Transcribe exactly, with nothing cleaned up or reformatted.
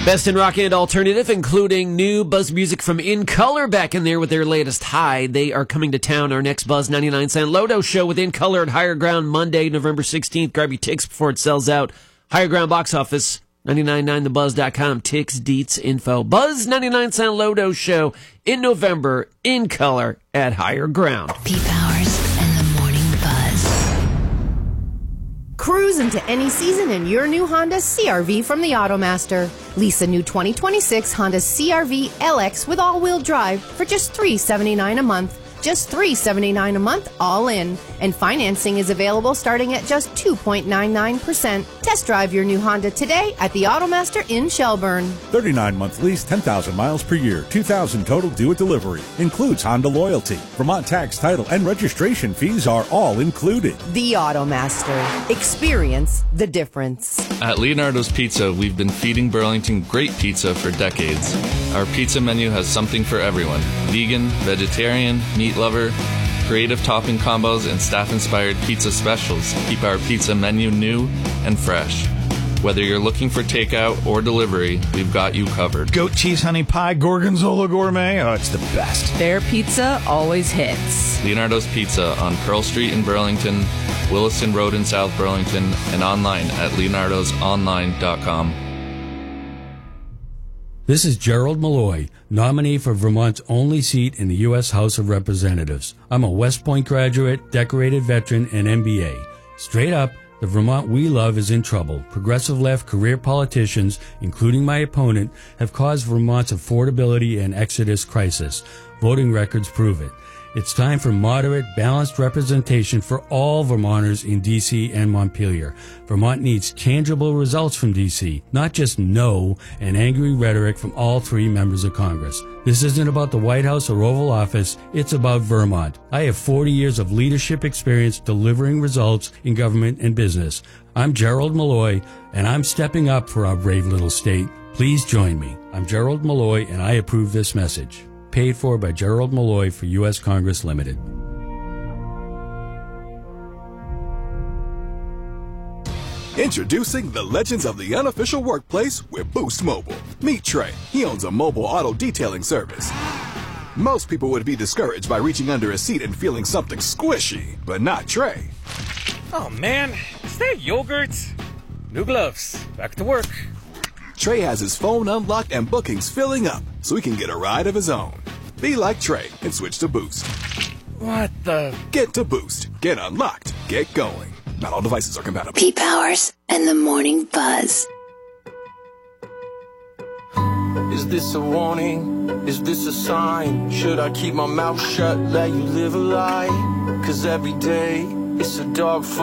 Best in rock and alternative, including new Buzz music from In Color back in there with their latest High. They are coming to town. Our next Buzz ninety-nine cent Lodo show with In Color at Higher Ground Monday, November sixteenth. Grab your tickets before it sells out. Higher Ground box office, nine nine nine the buzz dot com. Ticks, deets, info. Buzz ninety-nine cent Lodo show in November, In Color at Higher Ground. Pete Powers and the Morning Buzz. Cruise into any season in your new Honda C R V from the Automaster. Lease a new twenty twenty-six Honda C R V L X with all-wheel drive for just three hundred seventy-nine dollars a month. Just three hundred seventy-nine dollars a month, all in. And financing is available starting at just two point nine nine percent. Test drive your new Honda today at the Automaster in Shelburne. thirty-nine month lease, ten thousand miles per year, two thousand total due at delivery. Includes Honda loyalty. Vermont tax, title, and registration fees are all included. The Automaster. Experience the difference. At Leonardo's Pizza, we've been feeding Burlington great pizza for decades. Our pizza menu has something for everyone. Vegan, vegetarian, meat lover, creative topping combos, and staff-inspired pizza specials keep our pizza menu new and fresh. Whether you're looking for takeout or delivery, we've got you covered. Goat cheese honey pie, gorgonzola gourmet, oh, it's the best. Their pizza always hits. Leonardo's Pizza on Pearl Street in Burlington, Williston Road in South Burlington, and online at leonardos online dot com. This is Gerald Malloy, nominee for Vermont's only seat in the U S House of Representatives. I'm a West Point graduate, decorated veteran, and M B A. Straight up, the Vermont we love is in trouble. Progressive left career politicians, including my opponent, have caused Vermont's affordability and exodus crisis. Voting records prove it. It's time for moderate, balanced representation for all Vermonters in D C and Montpelier. Vermont needs tangible results from D C, not just no and angry rhetoric from all three members of Congress. This isn't about the White House or Oval Office, it's about Vermont. I have forty years of leadership experience delivering results in government and business. I'm Gerald Malloy, and I'm stepping up for our brave little state. Please join me. I'm Gerald Malloy, and I approve this message. Paid for by Gerald Malloy for U S Congress Limited. Introducing the legends of the unofficial workplace with Boost Mobile. Meet Trey. He owns a mobile auto detailing service. Most people would be discouraged by reaching under a seat and feeling something squishy, but not Trey. Oh man, is that yogurt? New gloves. Back to work. Trey has his phone unlocked and bookings filling up, so he can get a ride of his own. Be like Trey and switch to Boost. What the? Get to Boost. Get unlocked. Get going. Not all devices are compatible. Pete Powers and the Morning Buzz. Is this a warning? Is this a sign? Should I keep my mouth shut, let you live a lie? Cause every day it's a dog fight.